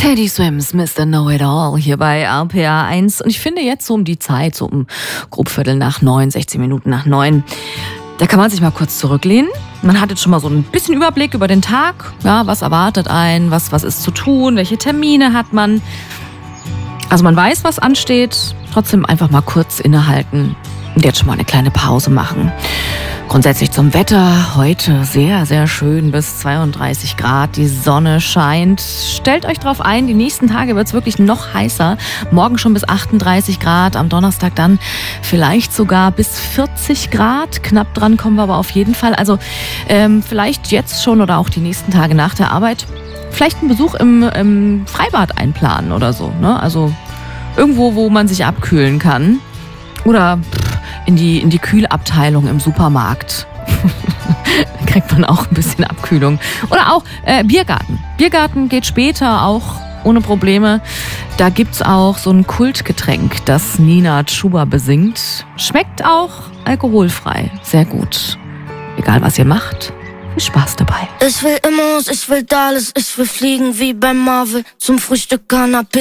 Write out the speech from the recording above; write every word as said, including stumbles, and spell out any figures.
Teddy Swims, Mister Know-It-All hier bei R P R eins. Und ich finde jetzt so um die Zeit, so um grob Viertel nach neun, sechzehn Minuten nach neun, da kann man sich mal kurz zurücklehnen. Man hat jetzt schon mal so ein bisschen Überblick über den Tag. Ja, was erwartet einen, was, was ist zu tun, welche Termine hat man. Also man weiß, was ansteht. Trotzdem einfach mal kurz innehalten und jetzt schon mal eine kleine Pause machen. Grundsätzlich zum Wetter. Heute sehr, sehr schön bis zweiunddreißig Grad. Die Sonne scheint. Stellt euch drauf ein, die nächsten Tage wird es wirklich noch heißer. Morgen schon bis achtunddreißig Grad. Am Donnerstag dann vielleicht sogar bis vierzig Grad. Knapp dran kommen wir aber auf jeden Fall. Also ähm, vielleicht jetzt schon oder auch die nächsten Tage nach der Arbeit vielleicht einen Besuch im, im Freibad einplanen oder so. Ne? Also irgendwo, wo man sich abkühlen kann. Oder in die, in die Kühlabteilung im Supermarkt. Da kriegt man auch ein bisschen Abkühlung. Oder auch äh, Biergarten. Biergarten geht später auch ohne Probleme. Da gibt's auch so ein Kultgetränk, das Nina Chuba besingt. Schmeckt auch alkoholfrei. Sehr gut. Egal, was ihr macht, viel Spaß dabei. Ich will Immos, ich will alles, ich will fliegen wie bei Marvel. Zum Frühstück Canapé.